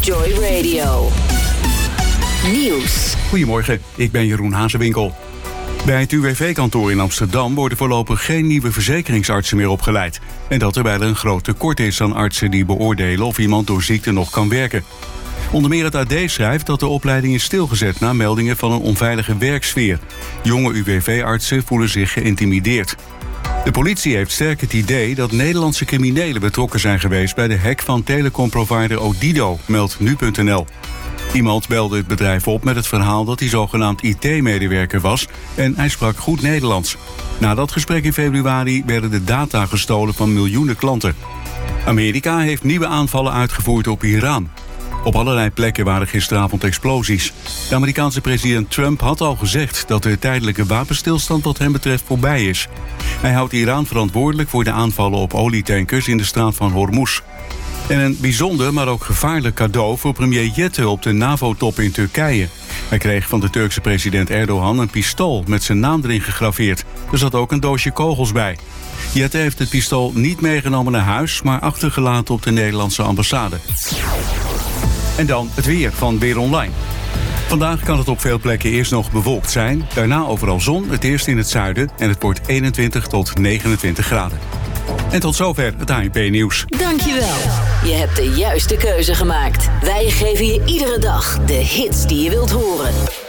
Joy Radio. Nieuws. Goedemorgen, ik ben Jeroen Hazewinkel. Bij het UWV-kantoor in Amsterdam worden voorlopig geen nieuwe verzekeringsartsen meer opgeleid. En dat terwijl er een groot tekort is aan artsen die beoordelen of iemand door ziekte nog kan werken. Onder meer het AD schrijft dat de opleiding is stilgezet na meldingen van een onveilige werksfeer. Jonge UWV-artsen voelen zich geïntimideerd. De politie heeft sterk het idee dat Nederlandse criminelen betrokken zijn geweest bij de hack van telecomprovider Odido, meldt nu.nl. Iemand belde het bedrijf op met het verhaal dat hij zogenaamd IT-medewerker was en hij sprak goed Nederlands. Na dat gesprek in februari werden de data gestolen van miljoenen klanten. Amerika heeft nieuwe aanvallen uitgevoerd op Iran. Op allerlei plekken waren gisteravond explosies. De Amerikaanse president Trump had al gezegd dat de tijdelijke wapenstilstand wat hem betreft voorbij is. Hij houdt Iran verantwoordelijk voor de aanvallen op olietankers in de straat van Hormuz. En een bijzonder, maar ook gevaarlijk cadeau voor premier Jette op de NAVO-top in Turkije. Hij kreeg van de Turkse president Erdogan een pistool met zijn naam erin gegraveerd. Er zat ook een doosje kogels bij. Jette heeft het pistool niet meegenomen naar huis, maar achtergelaten op de Nederlandse ambassade. En dan het weer van Weer Online. Vandaag kan het op veel plekken eerst nog bewolkt zijn. Daarna overal zon, het eerst in het zuiden. En het wordt 21 tot 29 graden. En tot zover het ANP-nieuws. Dankjewel. Je hebt de juiste keuze gemaakt. Wij geven je iedere dag de hits die je wilt horen.